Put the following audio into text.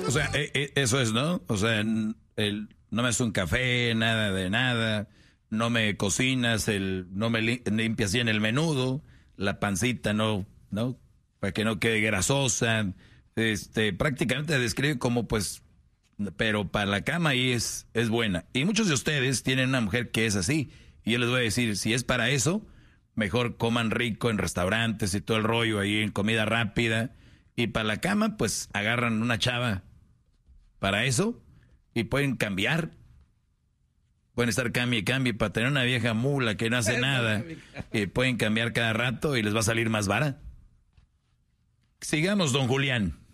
O sea, eso es, ¿no? O sea, no me hace un café, nada de nada, no me cocinas, no me limpias bien el menudo, la pancita no, para que no quede grasosa, prácticamente describe como pues, pero para la cama ahí es buena. Y muchos de ustedes tienen una mujer que es así, y yo les voy a decir, si es para eso, mejor coman rico en restaurantes y todo el rollo ahí en comida rápida, y para la cama pues agarran una chava para eso, y pueden cambiar. Pueden estar cambie y cambie para tener una vieja mula que no hace nada. Pueden cambiar cada rato y les va a salir más vara. Sigamos, don Julián.